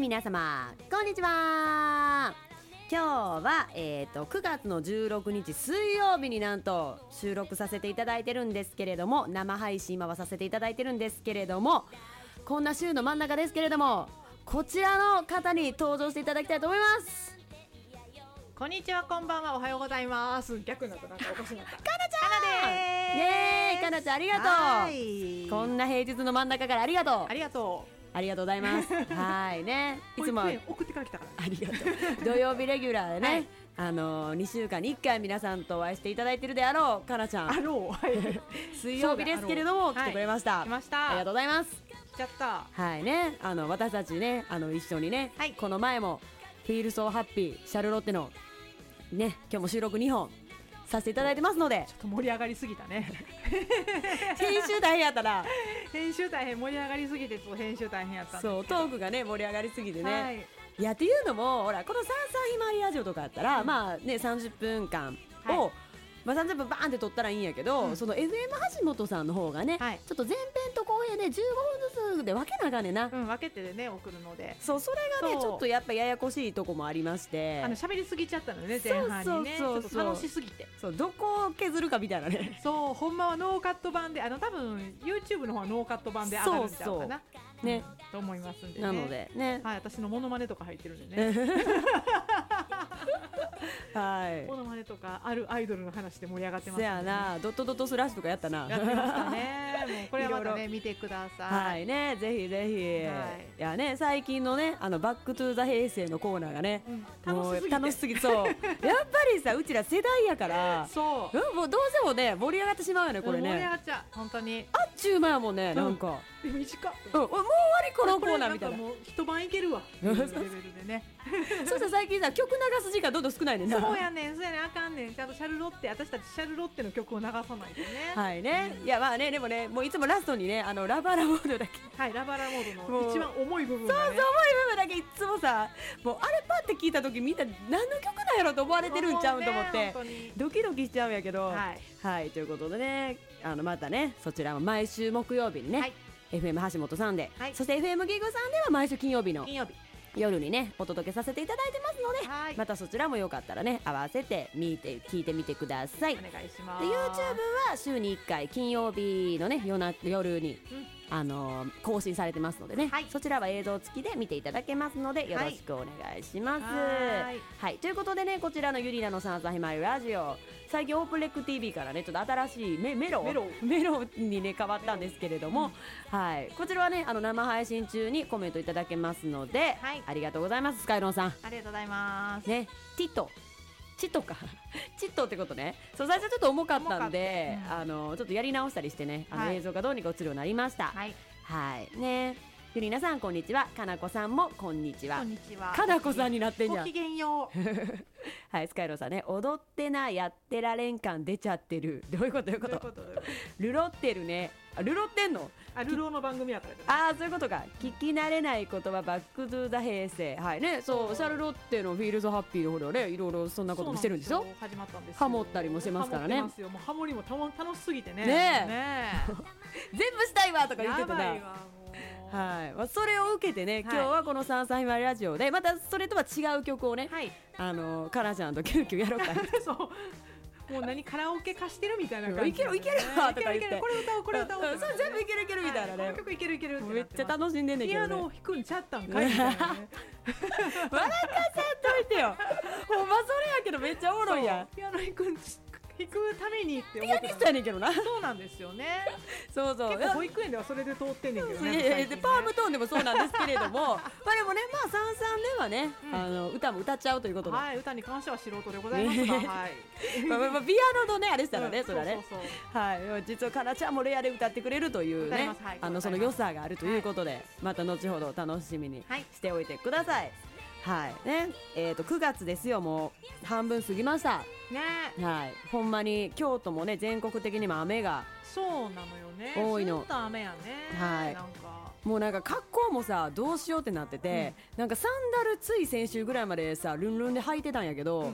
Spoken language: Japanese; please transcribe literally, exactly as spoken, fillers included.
皆様こんにちは。今日は、えー、とくがつのじゅうろくにち水曜日になんと収録させていただいてるんですけれども、生配信今はさせていただいてるんですけれども、こんな週の真ん中ですけれども、こちらの方に登場していただきたいと思います。 こんにちは、こんばんは、おはようございます。逆になった、なんかおかしくなった。かなちゃんかなでーす。 イエーイ、かなちゃんありがとう。 はいこんな平日の真ん中からありがとう。 ありがとう。 ありがとうございますはいね、いつも保育園送ってから来たから。 ありがとう。土曜日レギュラーでね、 はいあのー、にしゅうかんにいっかい皆さんとお会いしていただいてるであろうかなちゃん、 あろう、はい、 水曜日ですけれどもそうだ来てくれました、 はい来ました。 ありがとうございます。 来ちゃった。 はいね、あの私たちね、あの一緒にね、 はいこの前もフィールソーハッピーシャルロッテのね、今日も収録にほんさせていただいてますので、 ちょっと盛り上がりすぎたね。 編集大変やったな編集大変、盛り上がりすぎて、ちょっと編集大変やったんですけど。 そうトークがね盛り上がりすぎてね、 はい、 いやっていうのもほらこの「さんさんひまわりラジオ」とかやったら、うん、まあねさんじゅっぷんかんを、はい、まあ、さんじゅっぷんバーンって撮ったらいいんやけど、うん、その エフエム 橋本さんの方がね、はい、ちょっと前編と後編でじゅうごふんずつで分けなあかんねんな、 うん、分けてでね送るので、 そうそれがねちょっとやっぱややこしいとこもありまして、 あの喋りすぎちゃったのね前半にね、 そうそうそうそう、 ちょっと楽しすぎて、 そうどこを削るかみたいなね、 そうほんまはノーカット版で、あの多分 YouTube の方はノーカット版で上がるんちゃうかな、 そうね、 うん、と思いますんでね。 なのでね、 はい、私のモノマネとか入ってるんでね。 はい、 モノマネとかあるアイドルの話で盛り上がってます、ね、 せやな、ドットドットスラッシュとかやったな、 やってましたね。もうこれはまたね見てください。 はいね、ぜひぜひ、はい、いやね、最近のねあのバックトゥーザ平成のコーナーがね、うん、もう楽しすぎて、そうやっぱりさうちら世代やからそう、 うん、もうどうせもね盛り上がってしまうよねこれね、 盛り上がっちゃう本当に、 あっちゅう間やもんね、うん、なんか短っ、 うん、もう終わりこのコーナーみたいな、 もう一晩いけるわレベルでね。 そうしたら最近さ曲流す時間どんどん少ないねんな。 そうやねん、そうやねん、あかんねん、ちゃんとシャルロッテ、私たちシャルロッテの曲を流さないとね。 はいね、うん、いやまあね、でもね、もういつもラストにね、あのラバラモードだけ、 はい、ラバラモードの一番重い部分がね、 そうそう重い部分だけいつもさ、もうあれパって聞いた時みんな何の曲なんやろと思われてるんちゃうと思って、ドキドキしちゃうんやけど、はい、はい、ということでね、あのまたねそちらも毎週木曜日にね、はい、エフエム 橋本さんで、はい、そして エフエム ギグさんでは毎週金曜日の金曜日夜にねお届けさせていただいてますので、はい、またそちらもよかったらね合わせて見て聞いてみてください。 お願いします。 で YouTube は週にいっかい金曜日のね 夜, な夜に、うん、あのー、更新されてますのでね、はい、そちらは映像付きで見ていただけますのでよろしくお願いします。はい、はい、ということでね、こちらのゆりなのさんさんひまわりラジオ、最近オープンレック ティーブイ からねちょっと新しい メ, メロメロメロにね変わったんですけれども、うん、はい、こちらはねあの生配信中にコメントいただけますので、はい、ありがとうございます。スカイロンさんありがとうございますね。ティットチットかチットってことね。そう最初ちょっと重かったんで、うん、あのちょっとやり直したりしてね、あの映像がどうにか映るようになりました。はい、はい、ね。ゆりなさんこんにちは、かなこさんもこんにちは。 こんにちは。 かなこさんになってんじゃん。 ごきげんよう。 はい、スカイローさんね、踊ってなやってられん感出ちゃってる。どういうことどういうこと。ことルロってるね。あ、ルロってんの？ あ、ルロの番組やから、ね。 ああ、そういうことか。聞き慣れない言葉バックトゥーザ平成。はいね、そう、シャルロッテのフィールドハッピーのほどね、いろいろそんなこともしてるんですよ。 始まったんですよ。 ハモったりもしてますからね。 ハモってますよ。もうハモりもたも楽しすぎてね。 ねえ。 ねえ全部したいわとか言ってたな。 やばいわもう。 はい、まあ、それを受けてね、はい、今日はこのさんさんひまわりラジオでまたそれとは違う曲をね、はい、あのかなちゃんとキュンキュンやろうかそうもう何カラオケ貸してるみたいな感じ、 ね、いけるいけるわとか言ってこれ歌おうこれ歌おう、 そう全部いけるいけるみたいなね、 はい、この曲いけるいけるってめっちゃ楽しんでんねんけど、ね、 ピアノを弾くんちゃったんかいみたいなね笑かさんといてよほんまそれやけどめっちゃおもろいやん。 ピアノ弾くん弾くためにって思ってた。 ピアニストやねんけどな。 そうなんですよね。 そうそう。 結構保育園ではそれで通ってんねんけどね。 ねでパームトーンでもそうなんですけれども、まあでもね、まあさんさんではね、うん、あの歌も歌っちゃうということで、 はい、歌に関しては素人でございますが、はい。 まあまあピアノのねあれしたらね、うん、それはね、そうそうそうはい、実はかなちゃんもレアで歌ってくれるというね、はい、あのその良さがあるということで、はい、また後ほど楽しみにしておいてください。はいね、えーとくがつですよ、もう半分過ぎましたね。 はい、ほんまに京都もね全国的にも雨がそうなのよね、 多いの。 ずっと雨やね。 はい、 なんかもうなんか格好もさどうしようってなってて、うん、なんかサンダルつい先週ぐらいまでさルンルンで履いてたんやけど、うん